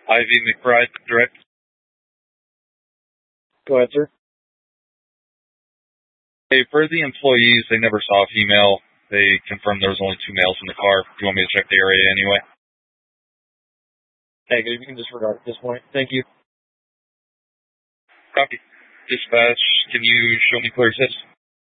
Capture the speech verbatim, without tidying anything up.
Ivy McBride, direct. Go ahead, sir. Hey, for the employees, they never saw a female. They confirmed there was only two males in the car. Do you want me to check the area anyway? Negative. You can disregard at this point. Thank you. Copy. Dispatch, can you show me clear assist?